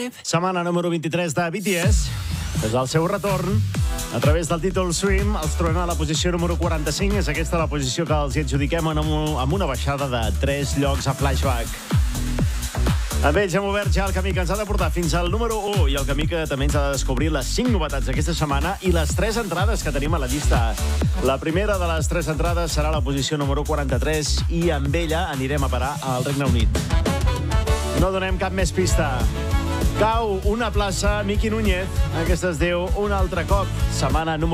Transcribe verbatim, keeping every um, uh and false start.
Setmana número vint-i-tres de B T S. Des del seu retorn, a través del títol Swim, els trobem a la posició número quaranta-cinc. És aquesta la posició que els hi adjudiquem amb una baixada de tres llocs a Flashback. Amb ells hem obert ja el camí que ens ha de portar fins al número u i el camí que també ens ha de descobrir les cinc novetats d'aquesta setmana i les tres entrades que tenim a la llista. La primera de les tres entrades serà la posició número quaranta-tres i amb ella anirem a parar al Regne Unit. No donem cap més pista. Cau una plaça, Miki Núñez. Aquesta es diu Un altre cop. Setmana número